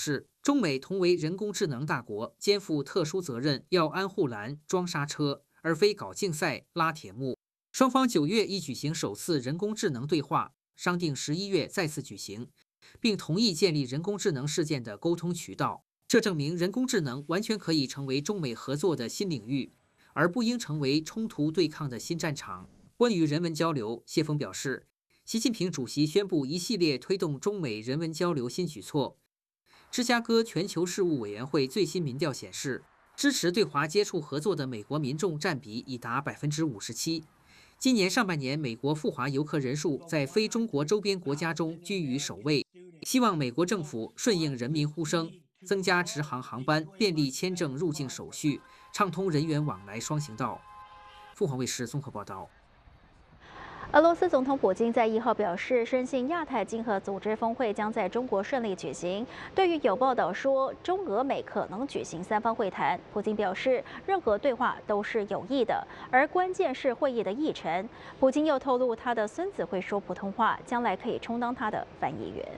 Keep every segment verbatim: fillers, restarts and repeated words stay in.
示，中美同为人工智能大国，肩负特殊责任，要安护栏、装刹车，而非搞竞赛、拉铁幕。双方九月已举行首次人工智能对话，商定十一月再次举行，并同意建立人工智能事件的沟通渠道。这证明人工智能完全可以成为中美合作的新领域，而不应成为冲突对抗的新战场。关于人文交流，谢锋表示，习近平主席宣布一系列推动中美人文交流新举措。芝加哥全球事务委员会最新民调显示，支持对华接触合作的美国民众占比已达百分之五十七。今年上半年，美国赴华游客人数在非中国周边国家中居于首位。希望美国政府顺应人民呼声，增加直航航班，便利签证入境手续，畅通人员往来双行道。凤凰卫视综合报道。 俄罗斯总统普京在一号表示，深信亚太经合组织峰会将在中国顺利举行。对于有报道说中俄美可能举行三方会谈，普京表示，任何对话都是有益的，而关键是会议的议程。普京又透露，他的孙子会说普通话，将来可以充当他的翻译员。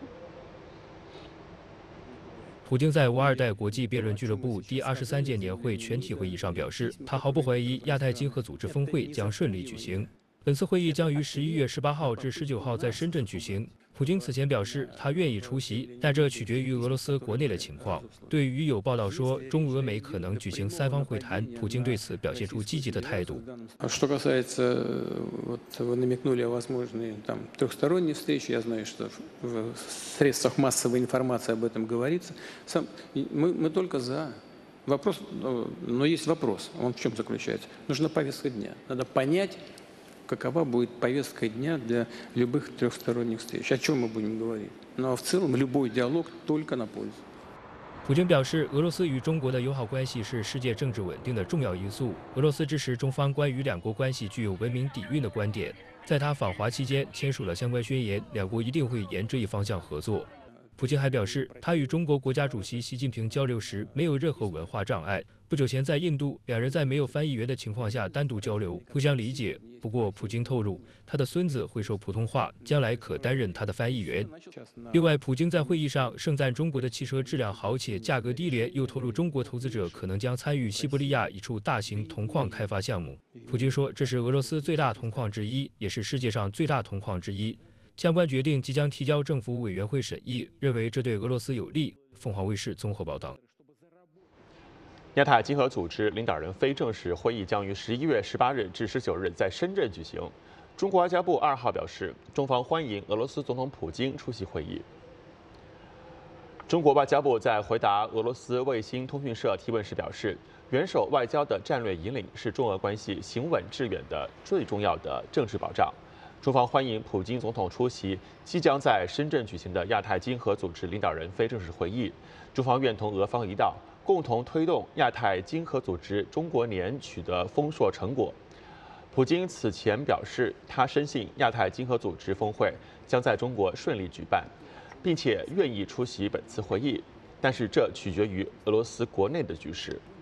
普京在瓦尔代国际辩论俱乐部第二十三届年会全体会议上表示，他毫不怀疑亚太经合组织峰会将顺利举行。本次会议将于十一月十八号至十九号在深圳举行。普京此前表示，他愿意出席，但这取决于俄罗斯国内的情况。对于有报道说中俄美可能举行三方会谈，普京对此表现出积极的态度。 Что касается, вот вы намекнули о возможной там трехсторонней встрече, я знаю, что в средствах массовой информации об этом говорится. Сам, мы, мы только за. Вопрос, но есть вопрос. Он в чем заключается? Нужна повестка дня. Надо понять, какова будет повестка дня для любых трехсторонних встреч. О чем мы будем говорить? Но в целом любой диалог только на пользу. 普京表示，俄罗斯与中国的友好关系是世界政治稳定的重要因素。俄罗斯支持中方关于两国关系具有文明底蕴的观点。在他访华期间签署了相关宣言，两国一定会沿这一方向合作。普京还表示，他与中国国家主席习近平交流时没有任何文化障碍。不久前在印度，两人在没有翻译员的情况下单独交流，互相理解。不过，普京透露，他的孙子会说普通话，将来可担任他的翻译员。另外，普京在会议上盛赞中国的汽车质量好且价格低廉，又透露中国投资者可能将参与西伯利亚一处大型铜矿开发项目。普京说，这是俄罗斯最大铜矿之一，也是世界上最大铜矿之一。相关决定即将提交政府委员会审议，认为这对俄罗斯有利。凤凰卫视综合报道。 亚太经合组织领导人非正式会议将于十一月十八日至十九日在深圳举行。中国外交部二号表示，中方欢迎俄罗斯总统普京出席会议。中国外交部在回答俄罗斯卫星通讯社提问时表示，元首外交的战略引领是中俄关系行稳致远的最重要的政治保障。中方欢迎普京总统出席即将在深圳举行的亚太经合组织领导人非正式会议。中方愿同俄方一道，共同推动亚太经合组织中国年取得丰硕成果。普京此前表示，他深信亚太经合组织峰会将在中国顺利举办，并且愿意出席本次会议，但是这取决于俄罗斯国内的局势。